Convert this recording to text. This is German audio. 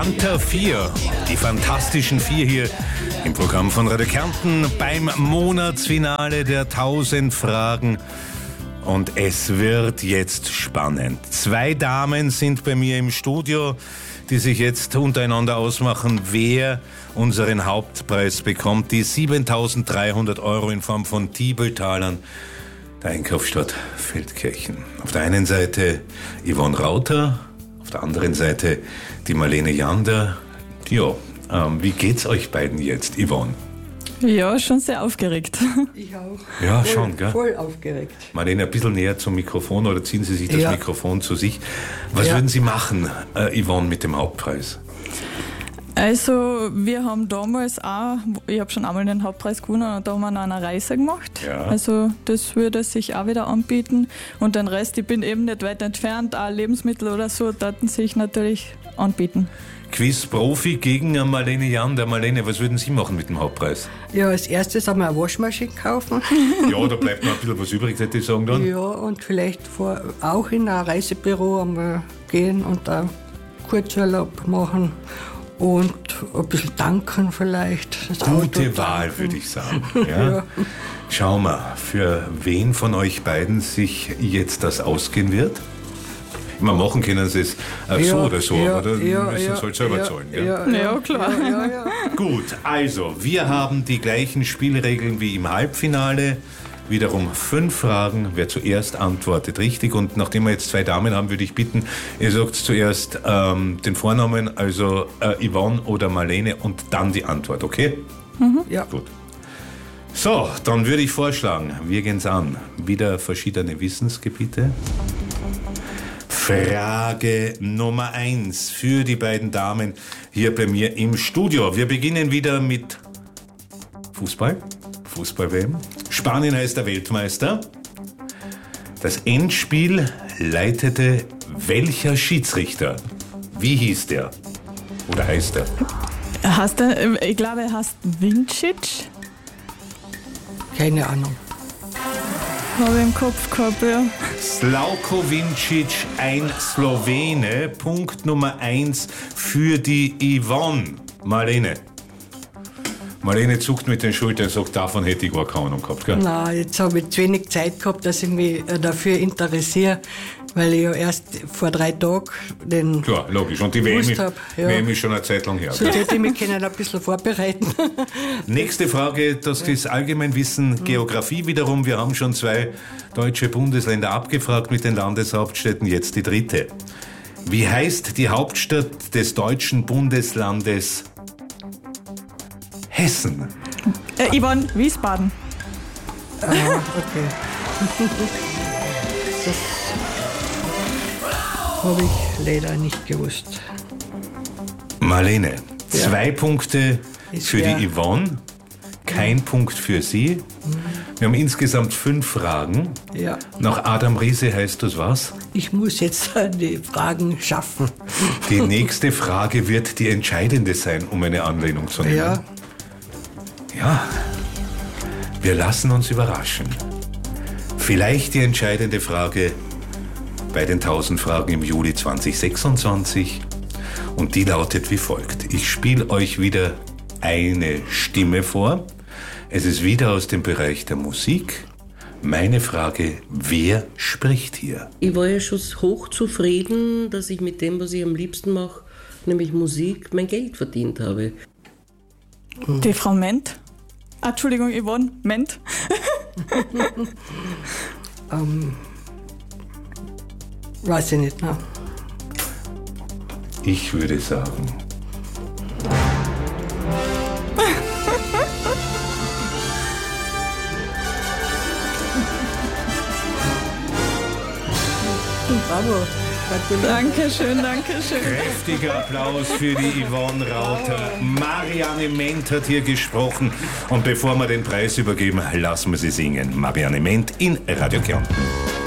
Fanta 4, die fantastischen 4 hier im Programm von Radio Kärnten beim Monatsfinale der 1000 Fragen. Und es wird jetzt spannend. 2 Damen sind bei mir im Studio, die sich jetzt untereinander ausmachen, wer unseren Hauptpreis bekommt. Die 7.300 € in Form von Tibeltalern der Einkaufsstadt Feldkirchen. Auf der einen Seite Yvonne Rauter, auf der anderen Seite die Marlene Jander. Ja, wie geht's euch beiden jetzt, Yvonne? Ja, schon sehr aufgeregt. Ich auch. Ja, schon, gell? Voll aufgeregt. Marlene, ein bisschen näher zum Mikrofon oder ziehen Sie sich das Mikrofon zu sich. Was würden Sie machen, Yvonne, mit dem Hauptpreis? Also, wir haben damals auch, ich habe schon einmal den Hauptpreis gewonnen und da haben wir noch eine Reise gemacht. Ja. Also, das würde sich auch wieder anbieten. Und den Rest, ich bin eben nicht weit entfernt, auch Lebensmittel oder so, daten sich natürlich anbieten. Quiz-Profi gegen Marlene Jander. Marlene, was würden Sie machen mit dem Hauptpreis? Ja, als erstes einmal eine Waschmaschine kaufen. Ja, da bleibt noch ein bisschen was übrig, hätte ich sagen dann. Ja, und vielleicht auch in ein Reisebüro einmal gehen und da Kurzurlaub machen. Und ein bisschen tanken vielleicht. Gute Wahl, würde ich sagen. Ja. Ja. Schauen wir, für wen von euch beiden sich jetzt das ausgehen wird? Immer machen können Sie es so oder so, oder müssen Sie halt selber zahlen. Gell? Ja, klar. Ja. Gut, also, wir haben die gleichen Spielregeln wie im Halbfinale. Wiederum 5 Fragen, wer zuerst antwortet richtig. Und nachdem wir jetzt 2 Damen haben, würde ich bitten, ihr sagt zuerst den Vornamen, also Yvonne oder Marlene, und dann die Antwort, okay? Ja. Gut. So, dann würde ich vorschlagen, wir gehen's an. Wieder verschiedene Wissensgebiete. Frage Nummer 1 für die beiden Damen hier bei mir im Studio. Wir beginnen wieder mit Fußball-WM. Spanien heißt der Weltmeister. Das Endspiel leitete welcher Schiedsrichter? Wie hieß der? Oder heißt er? Ich glaube, er heißt Vincic. Keine Ahnung. Habe ich im Kopf gehabt, ja. Slavko Vincic, ein Slowene. Punkt Nummer 1 für die Yvonne. Marlene zuckt mit den Schultern und sagt, davon hätte ich gar keine Ahnung gehabt. Gell? Nein, jetzt habe ich zu wenig Zeit gehabt, dass ich mich dafür interessiere, weil ich ja erst vor 3 Tagen den Klar, logisch. Und die WM ist schon eine Zeit lang her. So hätte ich mich können ein bisschen vorbereiten. Nächste Frage, das ist Allgemeinwissen, Geografie wiederum. Wir haben schon 2 deutsche Bundesländer abgefragt mit den Landeshauptstädten, jetzt die 3. Wie heißt die Hauptstadt des deutschen Bundeslandes Hessen? Yvonne, Wiesbaden. Okay. Das habe ich leider nicht gewusst. Marlene, 2 Punkte Ist für schwer. die Yvonne, kein Punkt für sie. Wir haben insgesamt 5 Fragen. Ja. Nach Adam Riese heißt das was? Ich muss jetzt die Fragen schaffen. Die nächste Frage wird die entscheidende sein, um eine Anlehnung zu nehmen. Ja. Ja, wir lassen uns überraschen. Vielleicht die entscheidende Frage bei den 1000 Fragen im Juli 2026. Und die lautet wie folgt. Ich spiele euch wieder eine Stimme vor. Es ist wieder aus dem Bereich der Musik. Meine Frage, wer spricht hier? Ich war ja schon hochzufrieden, dass ich mit dem, was ich am liebsten mache, nämlich Musik, mein Geld verdient habe. Die Frau Ment. Entschuldigung, Yvonne, Ment. Weiß ich nicht, ne? Ich würde sagen... Bravo. Dankeschön. Kräftiger Applaus für die Yvonne Rauter. Marianne Ment hat hier gesprochen. Und bevor wir den Preis übergeben, lassen wir sie singen. Marianne Ment in Radio Kärnten.